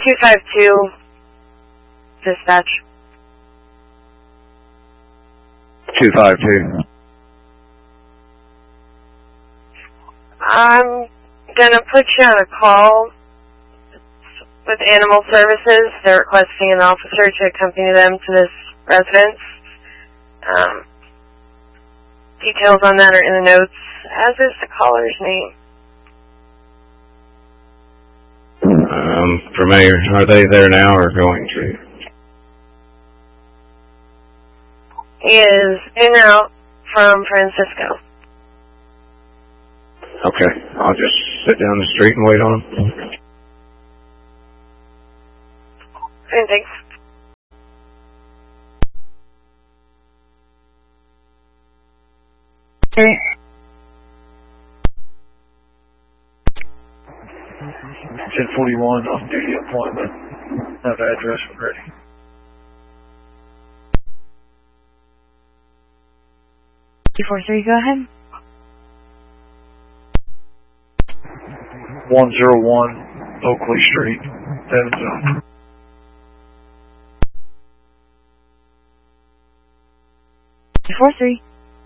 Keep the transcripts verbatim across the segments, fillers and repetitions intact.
two five two, dispatch. two five two. I'm going to put you on a call with Animal Services. They're requesting an officer to accompany them to this residence. Um, details on that are in the notes, as is the caller's name. Um, familiar. Are they there now or going to? He is en route from Francisco. Okay, I'll just sit down the street and wait on him. And thanks. ten forty-one off duty appointment. Have address ready. two four three, go ahead. one oh one Oakley Street, Evansville. two four three.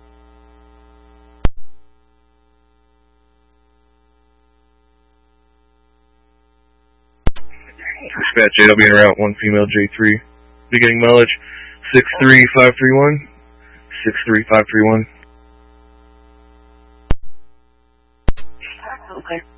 Dispatch eight, I'll be en route, one female J three. Beginning mileage six three five three one. six three five three one. Okay.